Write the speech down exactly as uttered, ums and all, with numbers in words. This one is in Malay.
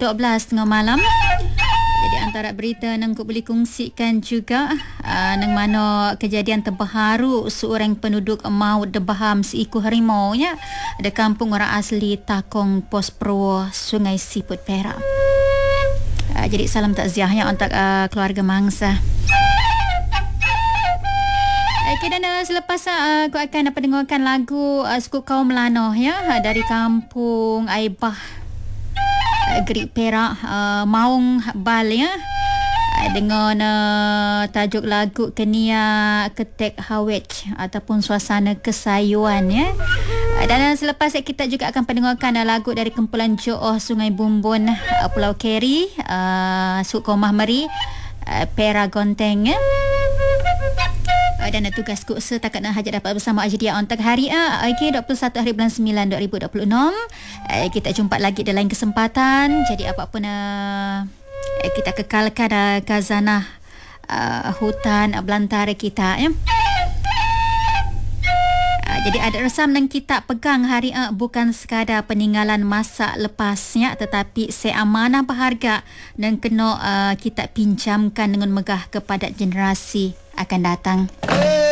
dua belas tengah malam. Jadi antara berita yang aku boleh kongsikan juga uh, nang mana kejadian terbaru seorang penduduk maut debaham seekor harimau ya di kampung orang asli Takong Pos Pro Sungai Siput Perak. Uh, jadi salam takziahnya untuk uh, keluarga mangsa. Okay, dan uh, selepas uh, aku akan dapat dengarkan lagu uh, suku kaum Melanoh ya dari kampung Aibah Gerik Perak, uh, Maung Bal ya, uh, dengan uh, tajuk lagu Kenia Ketek Hawech ataupun Suasana Kesayuan ya. Uh, dan uh, selepas kita juga akan pendengarkan uh, lagu dari kumpulan Jo'oh Sungai Bumbun, uh, Pulau Keri, uh, Suku Mahmeri, uh, Pera Gonteng ya. Dan tugas ku setakat nak hajat dapat bersama Ajidia untuk hari ah okey dua puluh satu hari bulan sembilan dua ribu dua puluh enam. Eh, kita jumpa lagi dalam kesempatan. Jadi apapun uh, eh, kita kekalkan uh, khazanah uh, hutan uh, belantara kita ya. Uh, jadi ada resam yang kita pegang hari uh, bukan sekadar peninggalan masa lepasnya, tetapi seamanah berharga dan kena uh, kita pinjamkan dengan megah kepada generasi akan datang.